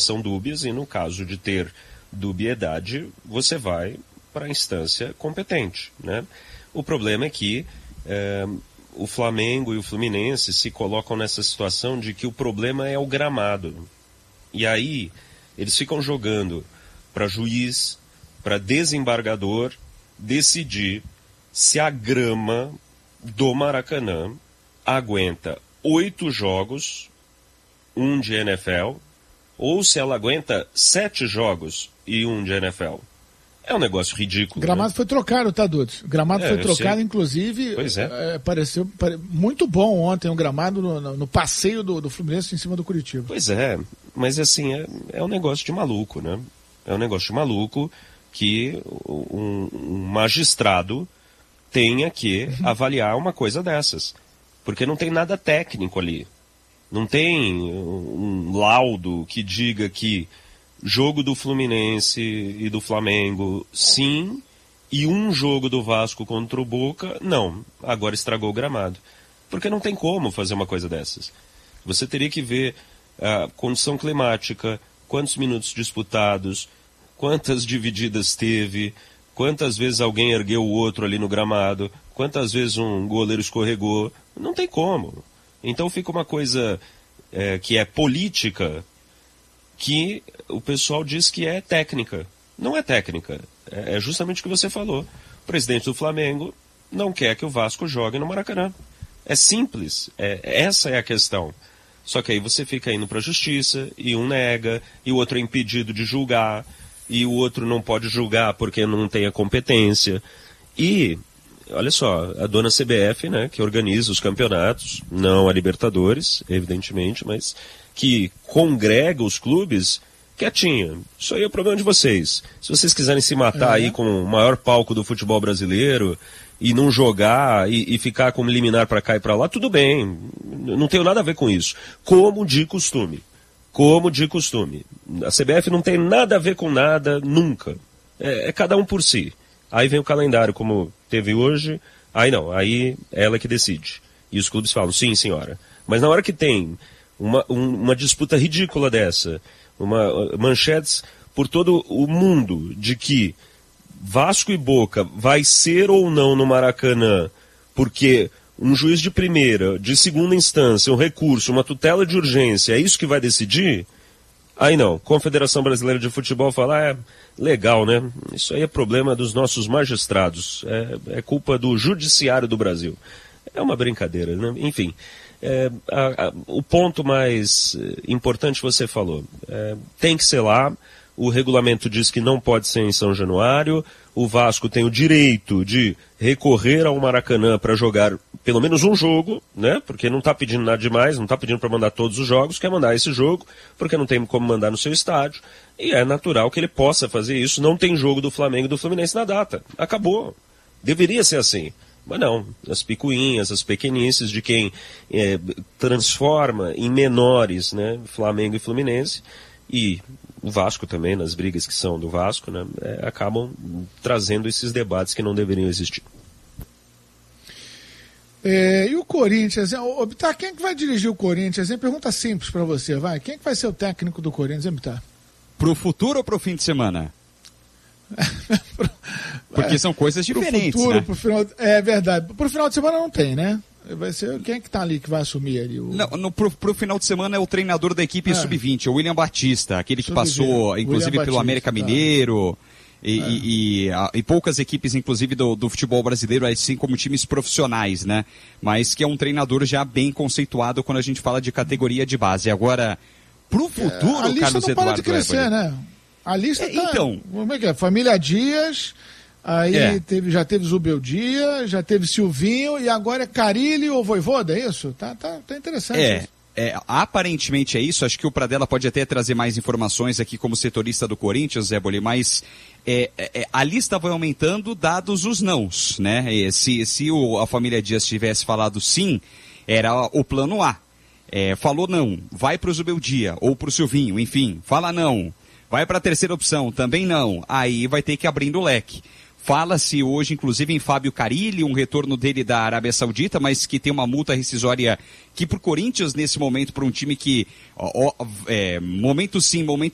são dúbias e, no caso de ter dubiedade, você vai para a instância competente, né? O problema é que o Flamengo e o Fluminense se colocam nessa situação de que o problema é o gramado. E aí eles ficam jogando para juiz, para desembargador decidir se a grama do Maracanã aguenta 8 jogos, 1 de NFL, ou se ela aguenta 7 jogos e 1 de NFL. É um negócio ridículo. O gramado, né? Foi trocado, tá, Dudes? O gramado foi trocado, inclusive. Pois é. Pareceu muito bom ontem, um gramado no passeio do Fluminense em cima do Curitiba. Pois é, mas assim, é um negócio de maluco, né? É um negócio de maluco que um magistrado tenha que avaliar uma coisa dessas. Porque não tem nada técnico ali. Não tem um laudo que diga que jogo do Fluminense e do Flamengo, sim, e um jogo do Vasco contra o Boca, não. Agora estragou o gramado. Porque não tem como fazer uma coisa dessas. Você teria que ver a condição climática, quantos minutos disputados, quantas divididas teve, quantas vezes alguém ergueu o outro ali no gramado, quantas vezes um goleiro escorregou. Não tem como. Então fica uma coisa que é política, que o pessoal diz que é técnica. Não é técnica. É justamente o que você falou. O presidente do Flamengo não quer que o Vasco jogue no Maracanã. É simples. Essa é a questão. Só que aí você fica indo para a justiça, e um nega, e o outro é impedido de julgar, e o outro não pode julgar porque não tem a competência. E, olha só, a dona CBF, né, que organiza os campeonatos, não a Libertadores, evidentemente, mas que congrega os clubes, quietinha. Isso aí é o problema de vocês. Se vocês quiserem se matar aí com o maior palco do futebol brasileiro e não jogar e ficar como liminar para cá e para lá, tudo bem. Não tenho nada a ver com isso. Como de costume. Como de costume. A CBF não tem nada a ver com nada, nunca. É cada um por si. Aí vem o calendário, como teve hoje, aí não, aí é ela que decide. E os clubes falam, sim, senhora. Mas na hora que tem uma disputa ridícula dessa, manchetes por todo o mundo de que Vasco e Boca vai ser ou não no Maracanã, porque um juiz de primeira, de segunda instância, um recurso, uma tutela de urgência, é isso que vai decidir? Aí não, Confederação Brasileira de Futebol fala, legal, né? Isso aí é problema dos nossos magistrados, é culpa do judiciário do Brasil. É uma brincadeira, né? Enfim, o ponto mais importante você falou, tem que ser lá. O regulamento diz que não pode ser em São Januário. O Vasco tem o direito de recorrer ao Maracanã para jogar pelo menos um jogo, né? Porque não está pedindo nada demais, não está pedindo para mandar todos os jogos, quer mandar esse jogo, porque não tem como mandar no seu estádio. E é natural que ele possa fazer isso. Não tem jogo do Flamengo e do Fluminense na data. Acabou. Deveria ser assim. Mas não, as picuinhas, as pequenices de quem transforma em menores, né, Flamengo e Fluminense, e o Vasco também, nas brigas que são do Vasco, né, acabam trazendo esses debates que não deveriam existir. E o Corinthians, Bittar, quem é que vai dirigir o Corinthians? Pergunta simples para você, vai. Quem é que vai ser o técnico do Corinthians, Bittar? Pro futuro ou pro fim de semana? Porque são coisas diferentes, pro futuro, né? Pro final, é verdade. Pro final de semana não tem, né? Vai ser quem é que tá ali que vai assumir ali? Não, pro final de semana é o treinador da equipe Sub-20, o William Batista, aquele que passou, inclusive, pelo América Mineiro e poucas equipes, inclusive, do futebol brasileiro, assim como times profissionais, né? Mas que é um treinador já bem conceituado quando a gente fala de categoria de base. Agora, pro futuro, Carlos não Eduardo para de crescer, né? A lista tá... Então... Como é que é? Família Dias, aí já teve Zubeldia, já teve Silvinho, e agora é Carille ou Vojvoda, é isso? Tá interessante. Aparentemente é isso. Acho que o Pradella pode até trazer mais informações aqui como setorista do Corinthians, Zé Boli, mas a lista vai aumentando dados os nãos, né? Se a família Dias tivesse falado sim, era o plano A. Falou não, vai pro Zubeldia ou pro Silvinho, enfim, fala não. Vai para a terceira opção, também não. Aí vai ter que ir abrindo o leque. Fala-se hoje, inclusive, em Fábio Carille, um retorno dele da Arábia Saudita, mas que tem uma multa rescisória que pro Corinthians, nesse momento, para um time que, momento sim, momento